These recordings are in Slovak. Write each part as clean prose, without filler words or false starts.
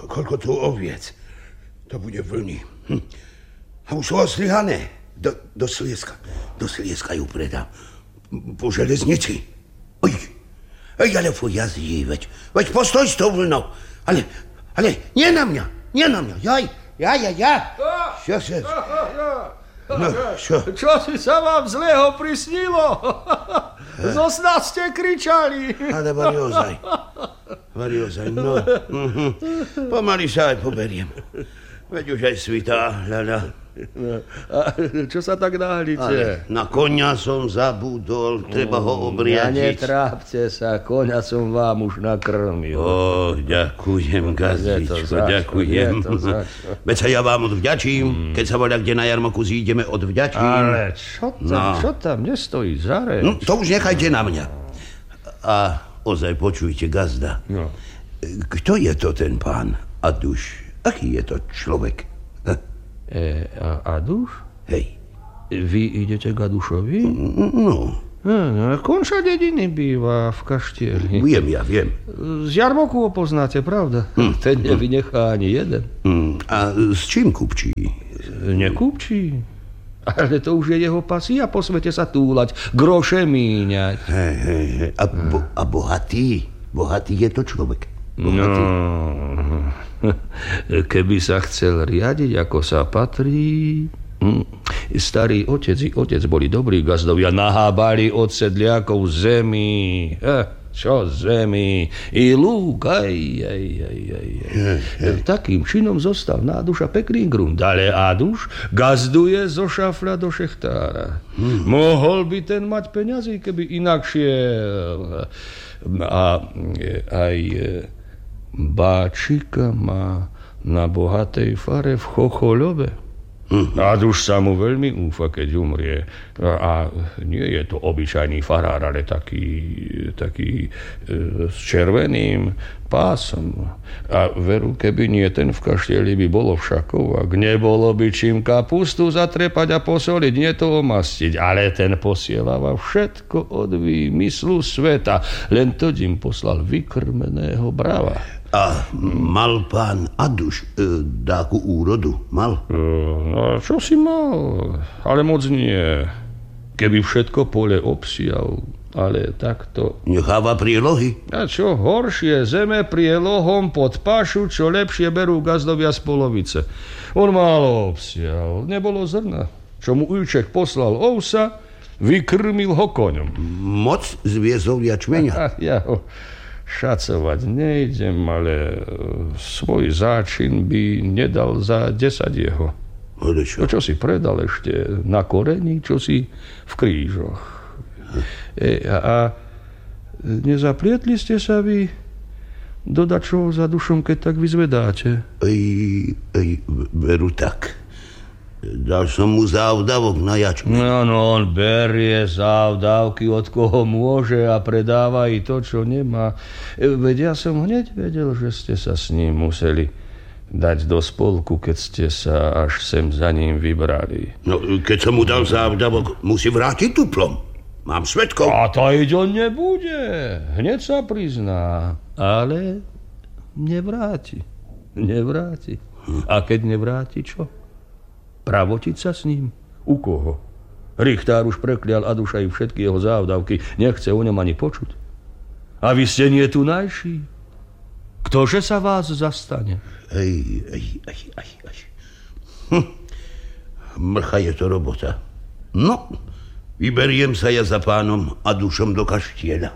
koľko tu oviec. To bude vlny. A už sú ostrihané. Do Slieska. Do Slieska ju predám. Po železnici. Oj, ale fuj, jazdí, veď postoj s tou vlnou. Ale nie na mňa. Ja. Čo? No, čo? Čo si sa vám zlého prisnilo? Zo sna ste kričali. Ale Mariozaj, no. Pomaly sa aj poberiem. Veď už aj svitá, ľaľa. No, a čo sa tak náhlíte? Ale na koňa som zabudol, treba ho obriadiť. Netrápte sa, koňa som vám už nakrmil. Ďakujem, Gazdíčko, ďakujem. Veď sa ja vám odvďačím, keď sa voľa kde na jarmoku zídeme, odvďačím. Ale čo tam nestojí za reč? No, to už nechajte na mňa. A ozaj počujte, Gazda. No. Kto je to ten pán Aduš? Aký je to človek? Aduš? Hej. Vy idete k Adušovi? No. Konča dediny býva v kaštieli. Viem. Z jarmoku ho poznáte, pravda? Ten nevynechá ani jeden. A s čím kupčí? Nekupčí. Ale to už je jeho pasí a po svete sa túlať, groše míňať. Hej. A bohatý? Bohatý je to človek? Bohatý? No, keby sa chcel riadiť, ako sa patrí... Starý otec boli dobrí gazdovia, nahábali od sedliakov zemi. Čo zemi? I lúk, aj. Takým činom zostal na Aduša pekný grunt, ale Aduš gazduje zo šafľa do šechtára. Mohol by ten mať peňazí, keby inakšie... A aj báčika má na bohatej fare v Chochoľove. Aduš sa mu veľmi úfa, keď umrie. A nie je to obyčajný farár, ale taký s červeným pásom. A veru, keby nie ten v kaštieli, by bolo všakov, ak nebolo by čím kapustu zatrepať a posoliť, nie to omastiť. Ale ten posielava všetko od výmyslu sveta. Len to im poslal vykrmeného brava. A mal pán Aduš dáku úrodu? Mal? No, čo si mal? Ale moc nie. Keby všetko pole obsial, ale takto... Necháva prielohy? A čo horšie, zeme prielohom pod pašu, čo lepšie berú gazdovia z polovice. On málo obsial, nebolo zrna. Čo mu Ujček poslal ovsa, vykrmil ho koňom. Moc zviezol jačmeňa? Ja ho šacovať nejdem, ale svoj záčin by nedal za 10 jeho. No čo si predal ešte na korení, čo si v krížoch. A nezaplietli ste sa vy do dačoho za Dušom, keď tak vyzvedáte? Veru tak. Dal som mu závdavok na jačmeň. No, on berie závdavky od koho môže a predáva i to, čo nemá. Veď ja som hneď vedel, že ste sa s ním museli dať do spolku, keď ste sa až sem za ním vybrali. No, keď som mu dal závdavok, musí vrátiť tuplom. Mám svedkov. A to on nebude. Hneď sa prizná. Ale nevráti. A keď nevráti, čo? Pravotiť sa s ním? U koho? Richtár už preklial Aduša i všetky jeho závdavky. Nechce o ňom ani počuť. A vy ste nie tu najší. Ktože sa vás zastane? Mrcha je to robota. No, vyberiem sa ja za pánom Adušom do kaštieľa.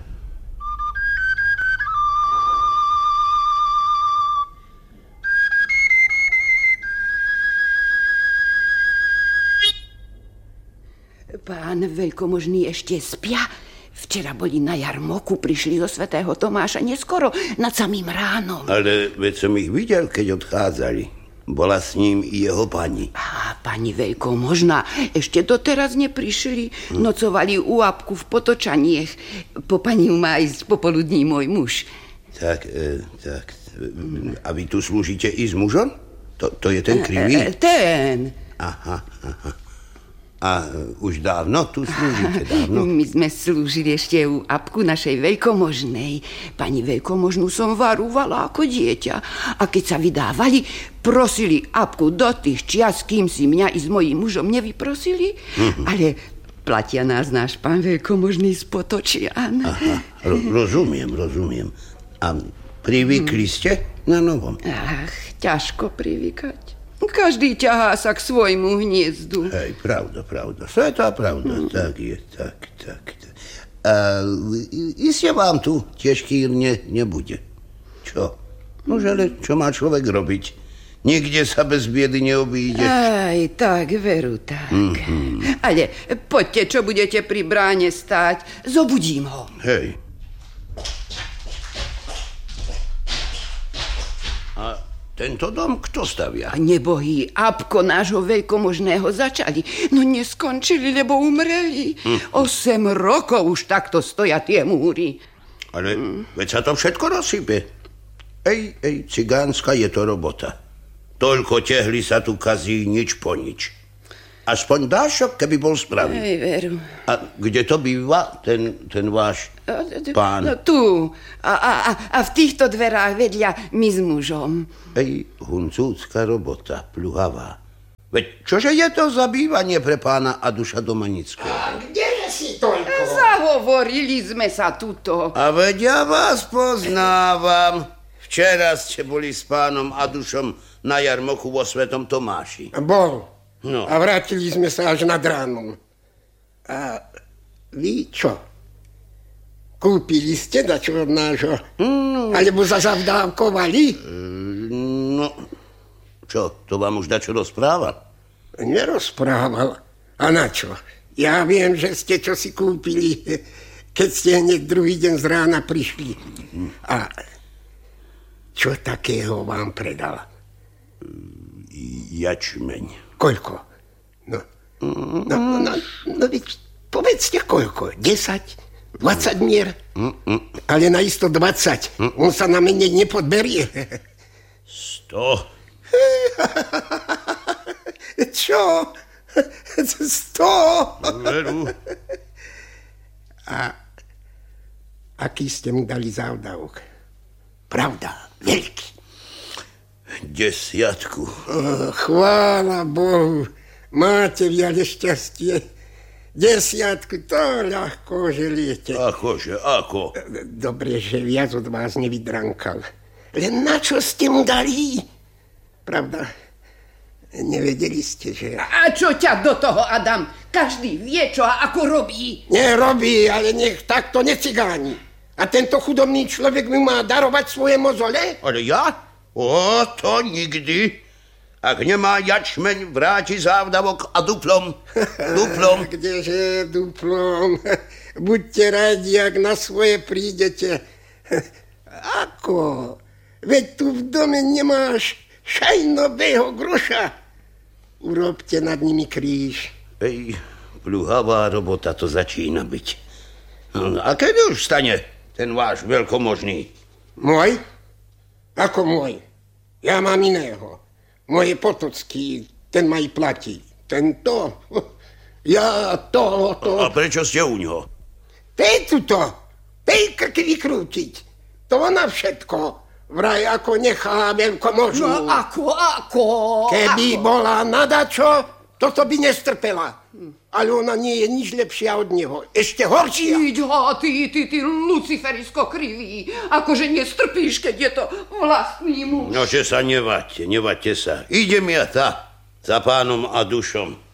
Pán veľkomožný ešte spia? Včera boli na jarmoku, prišli zo svätého Tomáša neskoro, nad samým ránom. Ale veď som ich videl, keď odchádzali. Bola s ním i jeho pani. A pani veľkomožná ešte doteraz neprišli. Nocovali u Apku v Potočaniech. Po pani má ísť popoludní môj muž. Tak. A vy tu slúžite i s mužom? To je ten krivý? Ten. Aha. A už dávno tu slúžite, dávno? My sme slúžili ešte u apku našej veľkomožnej. Pani veľkomožnú som varúvala ako dieťa. A keď sa vydávali, prosili apku do tých čias, kým si mňa i s mojím mužom nevyprosili. Ale platia nás náš pán veľkomožný z Potočian. Aha, rozumiem. A privykli ste na novom? Ach, ťažko privykať. Každý ťahá sa k svojmu hniezdu. Hej, pravda. Svetá pravda. Tak je, tak. A iste vám tu tiež kýrne nebude. Čo? Nože, ale čo má človek robiť? Nikde sa bez biedy neobíde. Aj, tak, veru, tak. Ale poďte, čo budete pri bráne stáť, zobudím ho. Hej. A tento dom kto stavia? A nebohý apko nášho veľkomožného začali, no neskončili, lebo umreli. 8 rokov už takto stoja tie múry. Ale veď sa to všetko rozsype. Ej, cigánska je to robota. Toľko tehly sa tu kazí nič po nič. Aspoň dášok, keby bol správny. Hej, veru. A kde to býva, ten váš pán? No tu. A v týchto dverách vedľa my s mužom. Ej, huncúcka robota, pluhavá. Veď čože je to za bývanie pre pána Aduša Domanického? A kdeže si toľko? Zahovorili sme sa tuto. A veď ja vás poznávam. Včera ste boli s pánom Adušom na jarmoku vo Svetom Tomáši. Bol. No. A vrátili sme sa až nad ránom. A vy čo? Kúpili ste dačo od nášho? Alebo sa zavdávkovali? No, čo, to vám už dačo rozprával? Nerozprával. A na čo? Ja viem, že ste čo si kúpili, keď ste hneď druhý deň z rána prišli. A čo takého vám predal? Jačmeň. Koľko? No, veď povedzte koľko. 10? 20 mier? Ale naisto 20. On sa na mene nepodberie. 100. Čo? 100? Veru. A aký ste mu dali závdavok? Pravda, veľký. 10. Chvála Bohu, máte viac šťastie. 10, to ľahko želiete. Akože, ako? Dobre, že viac od vás nevydrankal. Len na čo ste mu dali? Pravda, nevedeli ste, že... A čo ťa do toho, Adam? Každý vie, čo a ako robí. Nerobí, ale nech takto necigáni. A tento chudobný človek mi má darovať svoje mozole? Ale ja? O, to nikdy. Ak nemá jačmeň, vráti závdavok a duplom. Kdeže duplom? Buďte radi, ak na svoje prídete. Ako? Veď tu v dome nemáš šajnového groša. Urobte nad nimi kríž. Ej, pluhavá robota to začína byť. A kedy už stane ten váš veľkomožný? Môj? Ako môj? Ja mám iného. Moje Potocký, ten ma i platí. Tento? Ja to... A prečo ste u ňoho? Tej krky vykrútiť. To ona všetko. Vraj ako nechá veľkomožnú. No ako? Keby bola nadačo, toto by nestrpela. Ale ona nie je nič lepšia od neho. Ešte horšia. Ty luciferisko krivý. Akože nestrpíš, keď je to vlastný muž. No, že sa nevaďte sa. Idem ja za pánom Adušom.